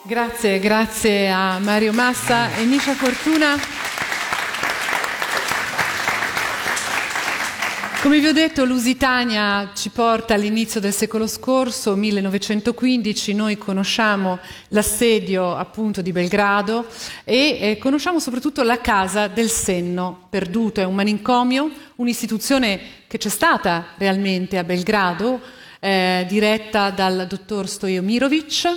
Grazie a Mario Massa e Misha Fortuna. Come vi ho detto, Lusitania ci porta all'inizio del secolo scorso, 1915. Noi conosciamo l'assedio appunto di Belgrado e conosciamo soprattutto la Casa del Senno Perduto. È un manincomio, un'istituzione che c'è stata realmente a Belgrado, diretta dal dottor Stojmirovic.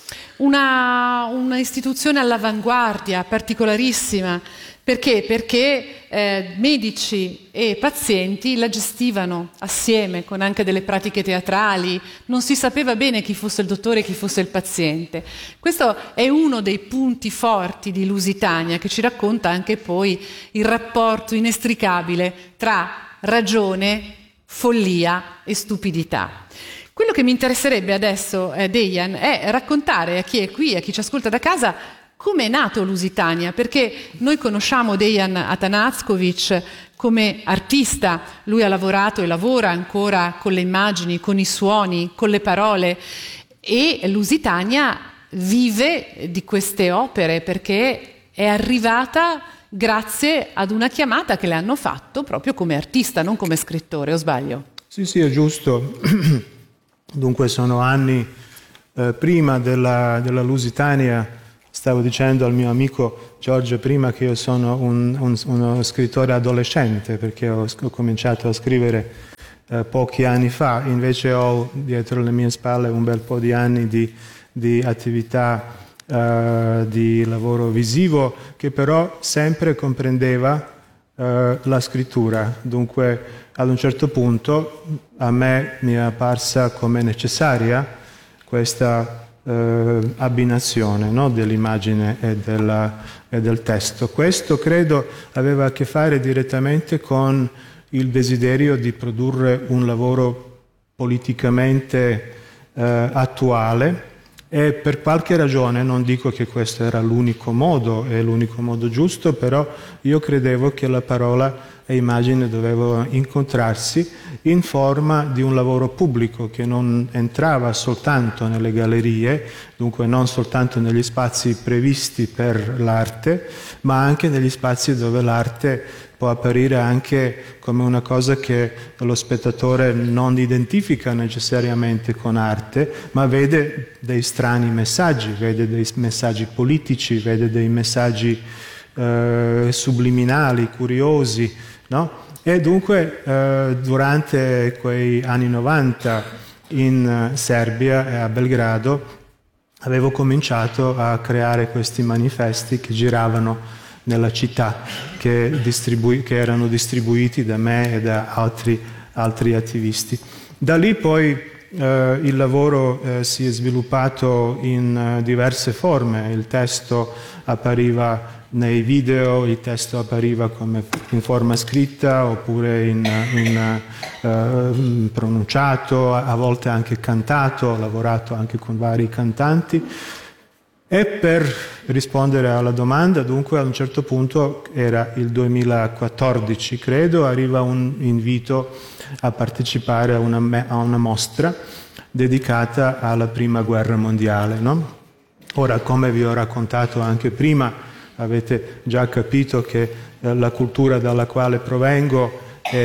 Una istituzione all'avanguardia, particolarissima. Perché? Perché medici e pazienti la gestivano assieme, con anche delle pratiche teatrali. Non si sapeva bene chi fosse il dottore e chi fosse il paziente. Questo è uno dei punti forti di Lusitania, che ci racconta anche poi il rapporto inestricabile tra ragione, follia e stupidità. Quello che mi interesserebbe adesso, Dejan, è raccontare a chi è qui, a chi ci ascolta da casa, come è nato Lusitania, perché noi conosciamo Dejan Atanackovic come artista. Lui ha lavorato e lavora ancora con le immagini, con i suoni, con le parole, e Lusitania vive di queste opere perché è arrivata grazie ad una chiamata che le hanno fatto proprio come artista, non come scrittore, o sbaglio? Sì, è giusto. Dunque sono anni prima della Lusitania. Stavo dicendo al mio amico Giorgio prima che io sono uno scrittore adolescente, perché ho cominciato a scrivere pochi anni fa. Invece ho dietro le mie spalle un bel po' di anni di attività di lavoro visivo, che però sempre comprendeva la scrittura. Dunque ad un certo punto a me mi è apparsa come necessaria questa abbinazione, no? Dell'immagine e del testo. Questo credo aveva a che fare direttamente con il desiderio di produrre un lavoro politicamente attuale, e per qualche ragione, non dico che questo era l'unico modo, è l'unico modo giusto, però io credevo che la parola e immagine dovevano incontrarsi in forma di un lavoro pubblico che non entrava soltanto nelle gallerie, dunque non soltanto negli spazi previsti per l'arte, ma anche negli spazi dove l'arte può apparire anche come una cosa che lo spettatore non identifica necessariamente con arte, ma vede dei strani messaggi, vede dei messaggi politici, vede dei messaggi subliminali, curiosi, no? E dunque durante quei anni 90 in Serbia e a Belgrado avevo cominciato a creare questi manifesti che giravano nella città, che erano distribuiti da me e da altri attivisti. Da lì poi il lavoro si è sviluppato in diverse forme. Il testo appariva nei video, il testo appariva in forma scritta oppure in pronunciato, a volte anche cantato. Ho lavorato anche con vari cantanti. E per rispondere alla domanda, dunque, a un certo punto, era il 2014, credo, arriva un invito a partecipare a una mostra dedicata alla Prima Guerra Mondiale, no? Ora, come vi ho raccontato anche prima, avete già capito che la cultura dalla quale provengo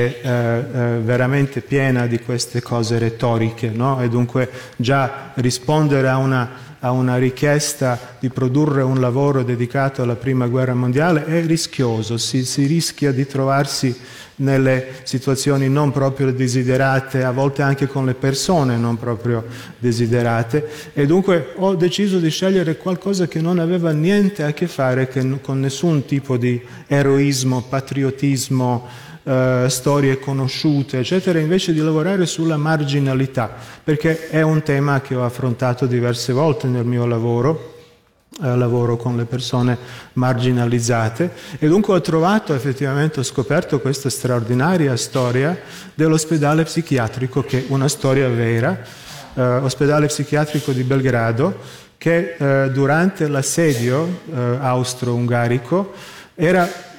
è veramente piena di queste cose retoriche, no? E dunque già rispondere a una richiesta di produrre un lavoro dedicato alla Prima Guerra Mondiale è rischioso, si rischia di trovarsi nelle situazioni non proprio desiderate, a volte anche con le persone non proprio desiderate, e dunque ho deciso di scegliere qualcosa che non aveva niente a che fare con nessun tipo di eroismo, patriottismo, storie conosciute, eccetera, invece di lavorare sulla marginalità, perché è un tema che ho affrontato diverse volte nel mio lavoro. Lavoro con le persone marginalizzate, e dunque ho scoperto questa straordinaria storia dell'ospedale psichiatrico, che è una storia vera, ospedale psichiatrico di Belgrado, che durante l'assedio austro-ungarico era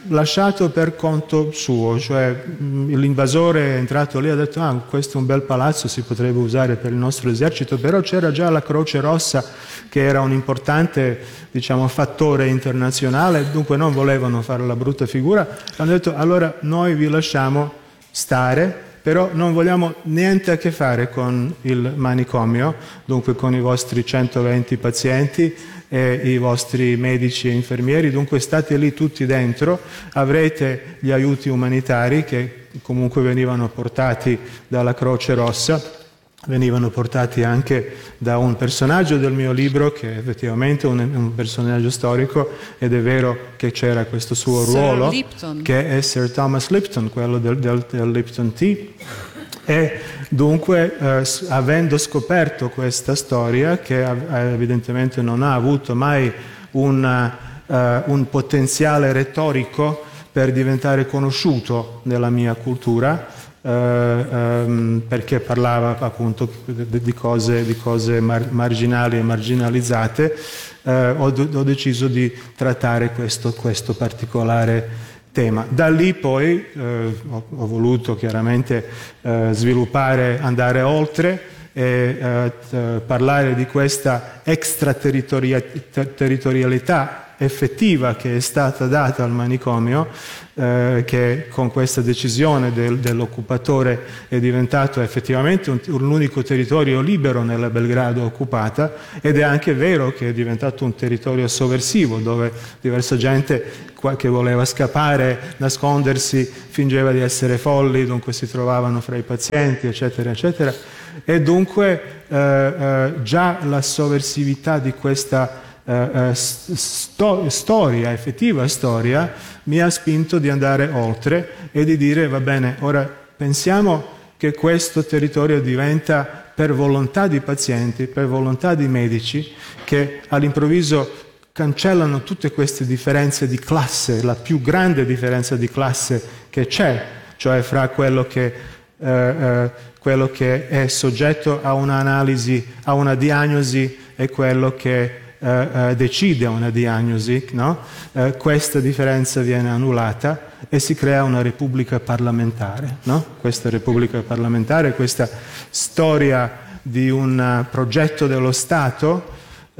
lasciato per conto suo, cioè l'invasore è entrato lì e ha detto questo è un bel palazzo, si potrebbe usare per il nostro esercito, però c'era già la Croce Rossa che era un importante, diciamo, fattore internazionale, dunque non volevano fare la brutta figura, hanno detto allora noi vi lasciamo stare, però non vogliamo niente a che fare con il manicomio, dunque con i vostri 120 pazienti e i vostri medici e infermieri, dunque state lì tutti dentro, avrete gli aiuti umanitari che comunque venivano portati dalla Croce Rossa, venivano portati anche da un personaggio del mio libro che è effettivamente un personaggio storico, ed è vero che c'era questo suo ruolo, che è Sir Thomas Lipton, quello del Lipton Tea. E dunque avendo scoperto questa storia, che evidentemente non ha avuto mai un potenziale retorico per diventare conosciuto nella mia cultura, perché parlava appunto di cose marginali e marginalizzate, ho deciso di trattare questo particolare tema. Da lì poi ho voluto chiaramente sviluppare, andare oltre e parlare di questa extraterritorialità effettiva che è stata data al manicomio, che con questa decisione dell'occupatore è diventato effettivamente l'unico territorio libero nella Belgrado occupata, ed è anche vero che è diventato un territorio sovversivo dove diversa gente che voleva scappare, nascondersi, fingeva di essere folli, dunque si trovavano fra i pazienti, eccetera, eccetera. E dunque già la sovversività di questa effettiva storia, mi ha spinto di andare oltre e di dire va bene, ora pensiamo che questo territorio diventa per volontà di pazienti, per volontà di medici, che all'improvviso cancellano tutte queste differenze di classe, la più grande differenza di classe che c'è, cioè fra quello che è soggetto a un'analisi, a una diagnosi, e quello che decide una diagnosi, no? Questa differenza viene annullata e si crea una repubblica parlamentare, no? Questa repubblica parlamentare, questa storia di un progetto dello Stato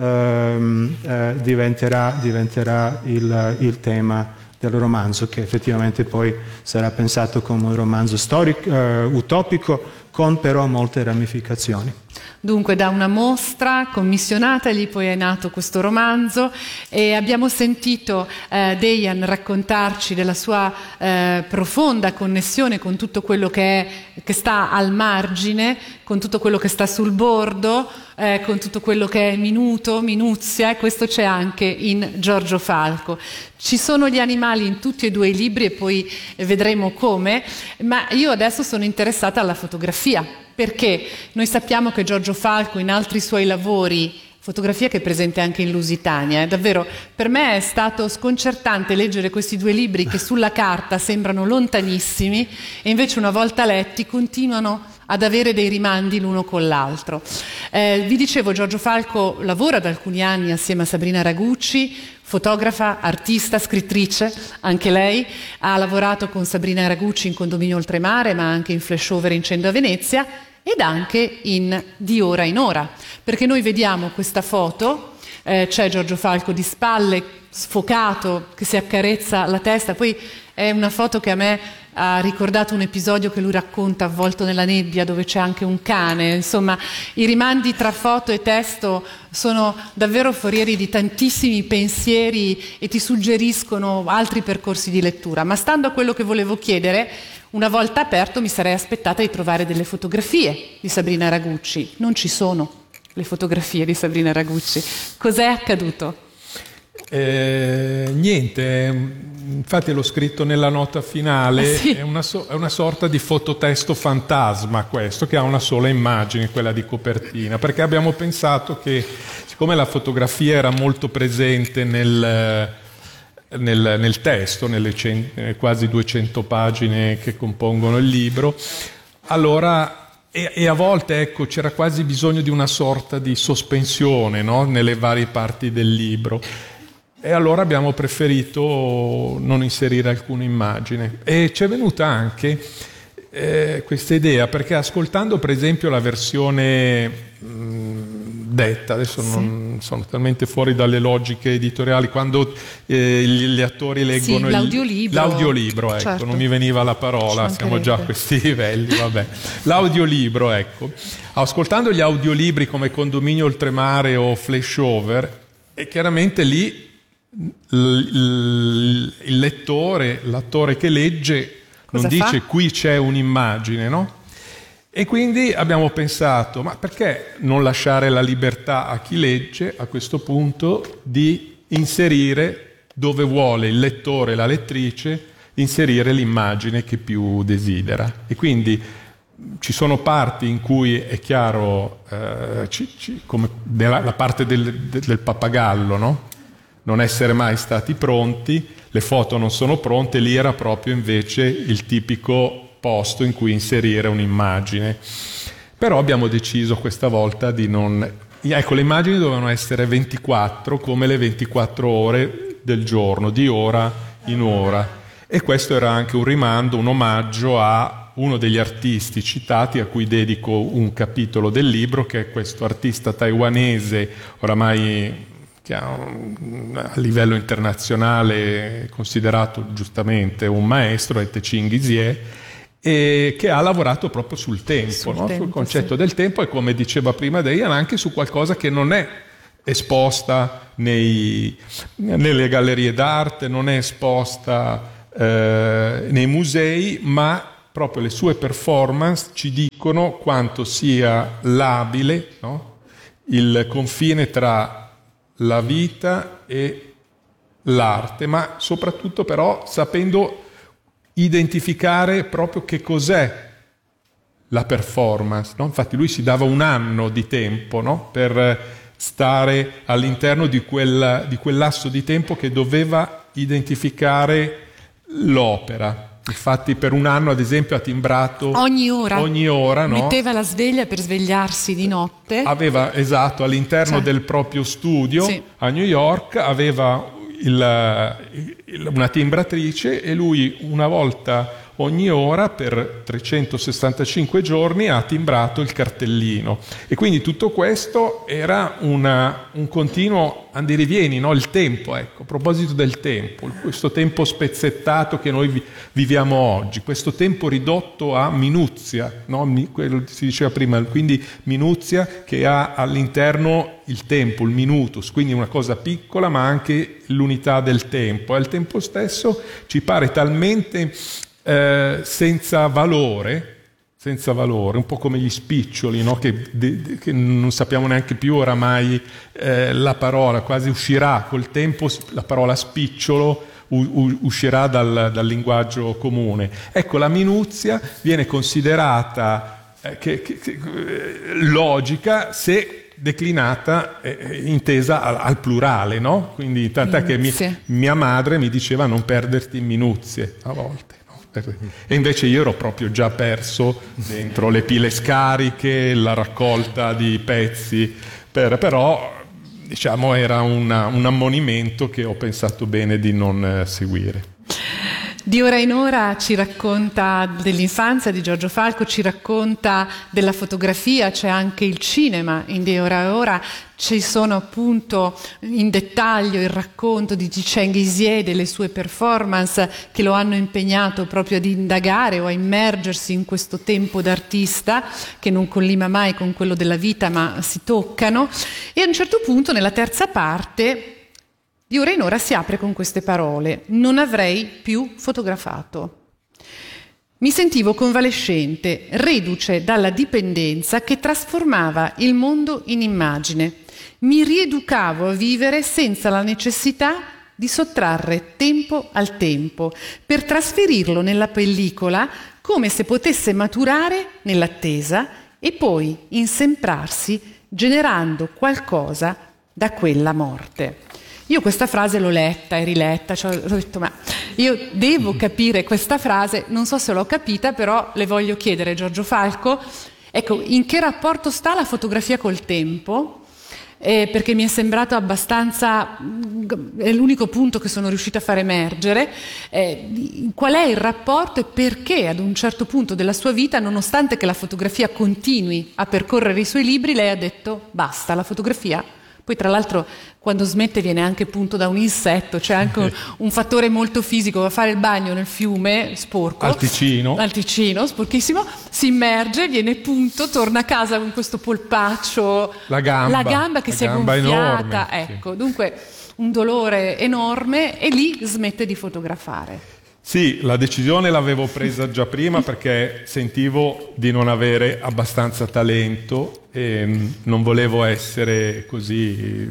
diventerà il tema del romanzo, che effettivamente poi sarà pensato come un romanzo storico, utopico, con però molte ramificazioni. Dunque da una mostra commissionatagli poi è nato questo romanzo, e abbiamo sentito Dejan raccontarci della sua profonda connessione con tutto quello che sta al margine, con tutto quello che sta sul bordo, con tutto quello che è minuzia, e questo c'è anche in Giorgio Falco. Ci sono gli animali in tutti e due i libri e poi vedremo come, ma io adesso sono interessata alla fotografia, perché noi sappiamo che Giorgio Falco in altri suoi lavori, fotografia che è presente anche in Lusitania, davvero per me è stato sconcertante leggere questi due libri che sulla carta sembrano lontanissimi e invece una volta letti continuano ad avere dei rimandi l'uno con l'altro. Vi dicevo, Giorgio Falco lavora da alcuni anni assieme a Sabrina Ragucci, fotografa, artista, scrittrice, anche lei ha lavorato con Sabrina Ragucci in Condominio Oltremare, ma anche in Flashover Incendio a Venezia, ed anche in Di ora in ora, perché noi vediamo questa foto, c'è Giorgio Falco di spalle, sfocato, che si accarezza la testa, poi è una foto che a me ha ricordato un episodio che lui racconta avvolto nella nebbia, dove c'è anche un cane. Insomma, i rimandi tra foto e testo sono davvero forieri di tantissimi pensieri e ti suggeriscono altri percorsi di lettura. Ma stando a quello che volevo chiedere, una volta aperto mi sarei aspettata di trovare delle fotografie di Sabrina Ragucci. Non ci sono le fotografie di Sabrina Ragucci. Cos'è accaduto? Niente, infatti l'ho scritto nella nota finale, sì. È una sorta di fototesto fantasma questo, che ha una sola immagine, quella di copertina, perché abbiamo pensato che siccome la fotografia era molto presente nel testo, nelle quasi 200 pagine che compongono il libro, allora e a volte ecco c'era quasi bisogno di una sorta di sospensione, no? Nelle varie parti del libro. e allora abbiamo preferito non inserire alcuna immagine. E ci è venuta anche questa idea, perché ascoltando per esempio la versione detta, adesso non sono talmente fuori dalle logiche editoriali, quando gli attori leggono l'audiolibro, ecco, certo. Non mi veniva la parola, siamo già a questi livelli, vabbè. L'audiolibro, ecco. Ascoltando gli audiolibri come Condominio Oltremare o Flashover, e chiaramente lì il lettore, l'attore che legge, non dice qui c'è un'immagine, no? E quindi abbiamo pensato, ma perché non lasciare la libertà a chi legge a questo punto di inserire dove vuole il lettore, la lettrice, inserire l'immagine che più desidera. E quindi ci sono parti in cui è chiaro, come la parte del pappagallo, no? Non essere mai stati pronti, le foto non sono pronte, lì era proprio invece il tipico posto in cui inserire un'immagine. Però abbiamo deciso questa volta di non... Ecco, le immagini dovevano essere 24, come le 24 ore del giorno, di ora in ora. E questo era anche un rimando, un omaggio a uno degli artisti citati, a cui dedico un capitolo del libro, che è questo artista taiwanese, oramai che a livello internazionale considerato giustamente un maestro, è Te-Ching Izie, e che ha lavorato proprio sul tempo, sul concetto del tempo, e come diceva prima Deian, anche su qualcosa che non è esposta nelle gallerie d'arte, non è esposta nei musei, ma proprio le sue performance ci dicono quanto sia labile, no? Il confine tra la vita e l'arte, ma soprattutto però sapendo identificare proprio che cos'è la performance, no? Infatti lui si dava un anno di tempo, no? Per stare all'interno di quel lasso di tempo che doveva identificare l'opera. Infatti per un anno, ad esempio, ha timbrato ogni ora, no? Metteva la sveglia per svegliarsi di notte. Aveva, esatto, all'interno del proprio studio a New York, aveva una timbratrice, e lui una volta ogni ora per 365 giorni ha timbrato il cartellino. E quindi tutto questo era un continuo andirivieni, no? Il tempo, ecco, a proposito del tempo, questo tempo spezzettato che noi viviamo oggi, questo tempo ridotto a minuzia, no? Quello che si diceva prima, quindi minuzia che ha all'interno il tempo, il minutus, quindi una cosa piccola ma anche l'unità del tempo, e al tempo stesso ci pare talmente senza valore, un po' come gli spiccioli, no? Che non sappiamo neanche più oramai la parola, quasi uscirà col tempo, la parola spicciolo uscirà dal linguaggio comune. Ecco, la minuzia viene considerata logica se declinata, intesa al plurale, no? Quindi tant'è che mia madre mi diceva non perderti in minuzie a volte. E invece io ero proprio già perso dentro le pile scariche, la raccolta di pezzi, però diciamo era un ammonimento che ho pensato bene di non seguire. Di ora in ora ci racconta dell'infanzia di Giorgio Falco, ci racconta della fotografia, c'è anche il cinema in Di ora in ora, ci sono appunto in dettaglio il racconto di Te-Ching Izie, delle sue performance che lo hanno impegnato proprio ad indagare o a immergersi in questo tempo d'artista che non collima mai con quello della vita, ma si toccano. E a un certo punto, nella terza parte, Di ora in ora si apre con queste parole: non avrei più fotografato. Mi sentivo convalescente, reduce dalla dipendenza che trasformava il mondo in immagine. Mi rieducavo a vivere senza la necessità di sottrarre tempo al tempo, per trasferirlo nella pellicola come se potesse maturare nell'attesa e poi insemprarsi generando qualcosa da quella morte. Io questa frase l'ho letta e riletta, cioè ho detto ma io devo capire questa frase, non so se l'ho capita, però le voglio chiedere, Giorgio Falco, ecco, in che rapporto sta la fotografia col tempo? perché mi è sembrato abbastanza, è l'unico punto che sono riuscita a far emergere, qual è il rapporto e perché ad un certo punto della sua vita, nonostante che la fotografia continui a percorrere i suoi libri, lei ha detto basta, la fotografia. Poi tra l'altro quando smette viene anche punto da un insetto, c'è anche un fattore molto fisico, va a fare il bagno nel fiume sporco, al Ticino, sporchissimo, si immerge, viene punto, torna a casa con questo polpaccio, la gamba che si è gonfiata, enorme, ecco, sì. Dunque un dolore enorme e lì smette di fotografare. Sì, la decisione l'avevo presa già prima perché sentivo di non avere abbastanza talento e non volevo essere così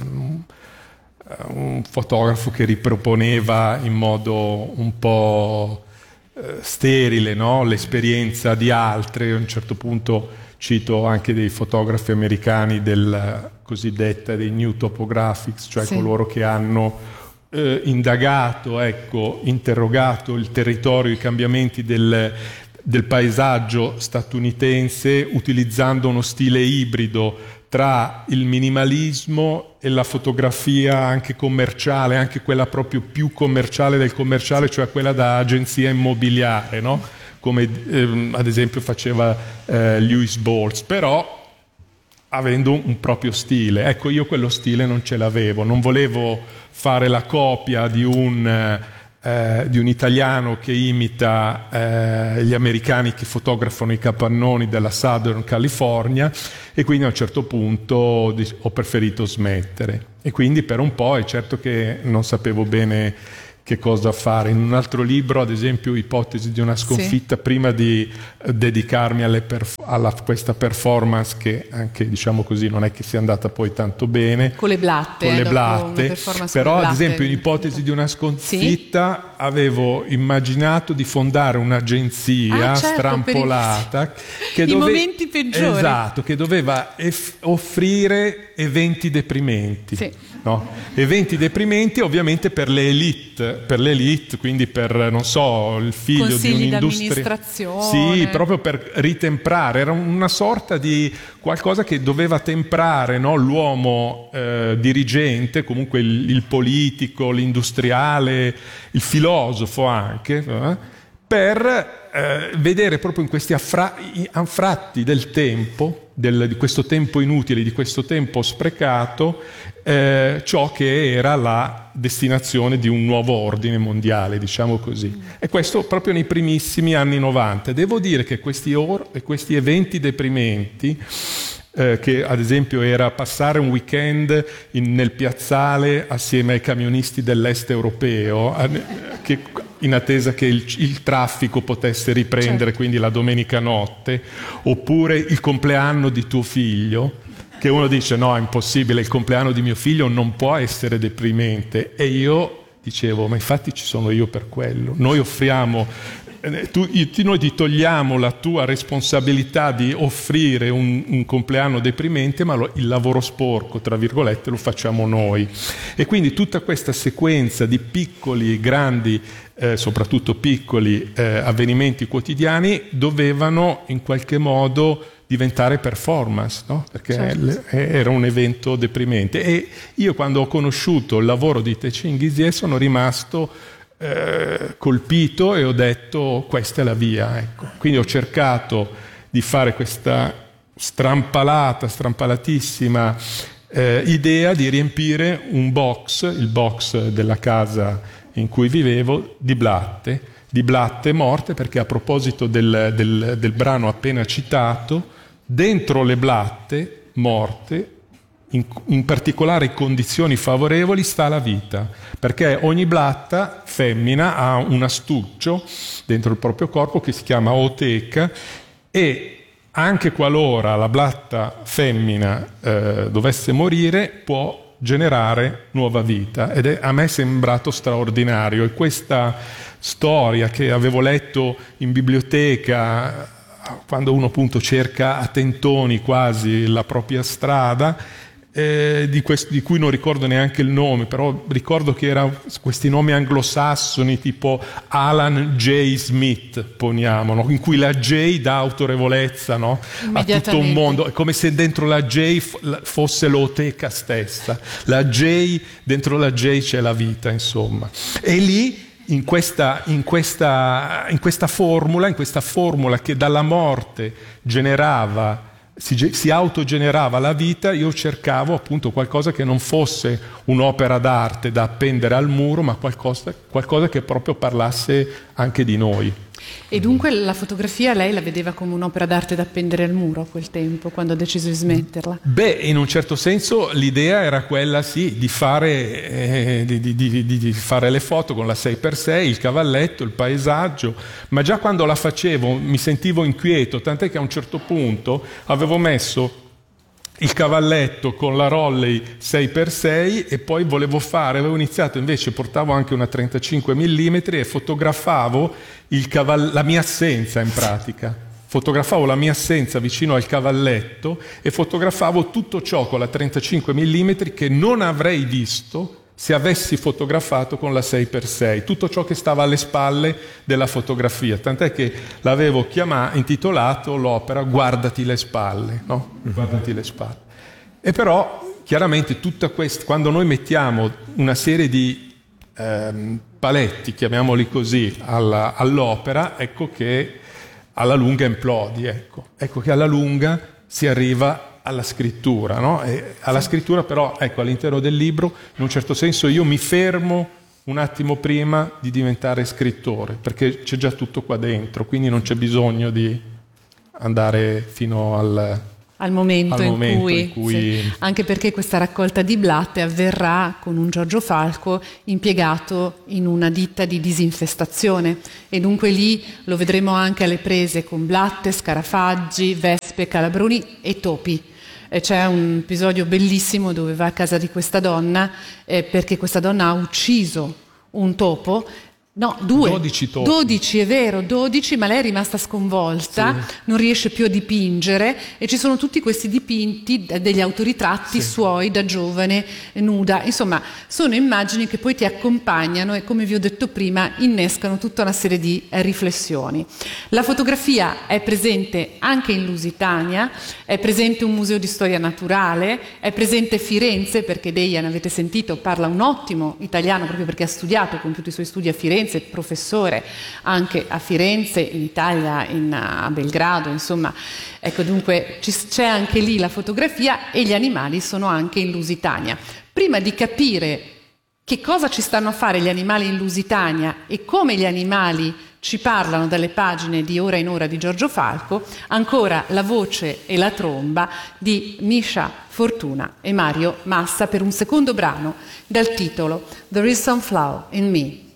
un fotografo che riproponeva in modo un po' sterile, no? L'esperienza di altri. A un certo punto cito anche dei fotografi americani del cosiddetta dei New Topographics, cioè sì, coloro che hanno indagato, interrogato il territorio, i cambiamenti del paesaggio statunitense utilizzando uno stile ibrido tra il minimalismo e la fotografia anche commerciale, anche quella proprio più commerciale del commerciale, cioè quella da agenzia immobiliare, no? Come ad esempio faceva Lewis Boltz, però avendo un proprio stile. Ecco, io quello stile non ce l'avevo, non volevo fare la copia di un italiano che imita gli americani che fotografano i capannoni della Southern California, e quindi a un certo punto ho preferito smettere. E quindi per un po' è certo che non sapevo bene che cosa fare. In un altro libro, ad esempio, Ipotesi di una sconfitta, sì, prima di dedicarmi a questa performance che anche, diciamo così, non è che sia andata poi tanto bene con le blatte, però ad esempio in Ipotesi di una sconfitta, sì, avevo immaginato di fondare un'agenzia strampolata che momenti peggiori, esatto, che doveva offrire eventi deprimenti, sì, no? Eventi deprimenti ovviamente per le elite, quindi per, non so, il figlio consigli di un'industria, d'amministrazione, sì, proprio per ritemprare. Era una sorta di qualcosa che doveva temprare, no? L'uomo dirigente, comunque il politico, l'industriale, il filosofo anche, per vedere proprio in questi anfratti del tempo, di questo tempo inutile, di questo tempo sprecato, ciò che era la destinazione di un nuovo ordine mondiale, diciamo così. E questo proprio nei primissimi anni 90. Devo dire che questi eventi deprimenti, che ad esempio era passare un weekend nel piazzale assieme ai camionisti dell'est europeo, in attesa che il traffico potesse riprendere, certo, quindi la domenica notte, oppure il compleanno di tuo figlio, che uno dice no, è impossibile, il compleanno di mio figlio non può essere deprimente, e io dicevo ma infatti ci sono io per quello. Noi offriamo, noi ti togliamo la tua responsabilità di offrire un compleanno deprimente, ma il lavoro sporco, tra virgolette, lo facciamo noi. E quindi tutta questa sequenza di piccoli, grandi, soprattutto piccoli avvenimenti quotidiani dovevano in qualche modo diventare performance, no? Perché certo, era un evento deprimente. E io quando ho conosciuto il lavoro di Téching Ghizier sono rimasto colpito e ho detto questa è la via, ecco. Quindi ho cercato di fare questa strampalatissima idea di riempire il box della casa in cui vivevo di blatte morte, perché a proposito del brano appena citato, dentro le blatte morte, in particolari condizioni favorevoli, sta la vita, perché ogni blatta femmina ha un astuccio dentro il proprio corpo che si chiama ooteca, e anche qualora la blatta femmina dovesse morire può generare nuova vita, ed a me è sembrato straordinario. E questa storia che avevo letto in biblioteca, quando uno appunto cerca a tentoni quasi la propria strada, di cui non ricordo neanche il nome, però ricordo che erano questi nomi anglosassoni tipo Alan J. Smith, poniamo, no? In cui la J dà autorevolezza, no? A tutto un mondo, è come se dentro la J fosse l'oteca stessa, la J, dentro la J c'è la vita, insomma. E lì in questa formula che dalla morte si autogenerava la vita, io cercavo appunto qualcosa che non fosse un'opera d'arte da appendere al muro, ma qualcosa che proprio parlasse anche di noi. E dunque la fotografia lei la vedeva come un'opera d'arte da appendere al muro a quel tempo, quando ha deciso di smetterla? Beh, in un certo senso l'idea era quella, sì, di fare le foto con la 6x6, il cavalletto, il paesaggio, ma già quando la facevo mi sentivo inquieto, tant'è che a un certo punto avevo messo il cavalletto con la Rollei 6x6 e poi avevo iniziato invece, portavo anche una 35 mm e fotografavo la mia assenza in pratica. Fotografavo la mia assenza vicino al cavalletto e fotografavo tutto ciò con la 35 mm che non avrei visto se avessi fotografato con la 6x6, tutto ciò che stava alle spalle della fotografia, tant'è che l'avevo intitolato l'opera Guardati le spalle, no? Guardati le spalle. E però, chiaramente, quando noi mettiamo una serie di paletti, chiamiamoli così, all'opera, ecco che alla lunga implodi, ecco che alla lunga si arriva alla scrittura, no? E alla scrittura però, ecco, all'interno del libro, in un certo senso io mi fermo un attimo prima di diventare scrittore, perché c'è già tutto qua dentro, quindi non c'è bisogno di andare fino al momento in cui sì. Anche perché questa raccolta di blatte avverrà con un Giorgio Falco impiegato in una ditta di disinfestazione e dunque lì lo vedremo anche alle prese con blatte, scarafaggi, vespe, calabroni e topi. C'è un episodio bellissimo dove va a casa di questa donna perché questa donna ha ucciso un topo. No, 12 topi. 12, è vero, 12, ma lei è rimasta sconvolta, sì. Non riesce più a dipingere e ci sono tutti questi dipinti degli autoritratti suoi da giovane, nuda. Insomma, sono immagini che poi ti accompagnano e, come vi ho detto prima, innescano tutta una serie di riflessioni. La fotografia è presente anche in Lusitania, è presente un museo di storia naturale, è presente Firenze, perché Dejan, avete sentito, parla un ottimo italiano proprio perché ha studiato, ha compiuto i suoi studi a Firenze, professore anche a Firenze, in Italia, a Belgrado, insomma, ecco, dunque c'è anche lì la fotografia e gli animali sono anche in Lusitania. Prima di capire che cosa ci stanno a fare gli animali in Lusitania e come gli animali ci parlano dalle pagine di Ora in Ora di Giorgio Falco, ancora la voce e la tromba di Misha Fortuna e Mario Massa per un secondo brano dal titolo There is Some Flower in Me.